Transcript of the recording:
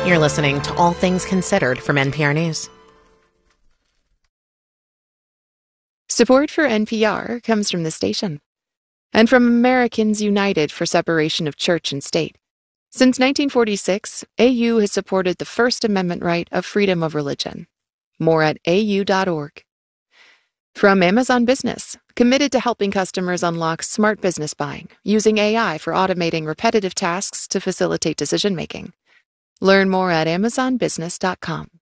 You're listening to All Things Considered from NPR News. Support for NPR comes from the station and from Americans United for Separation of Church and State. Since 1946, AU has supported the First Amendment right of freedom of religion. More at au.org. From Amazon Business, committed to helping customers unlock smart business buying, using AI for automating repetitive tasks to facilitate decision-making. Learn more at amazonbusiness.com.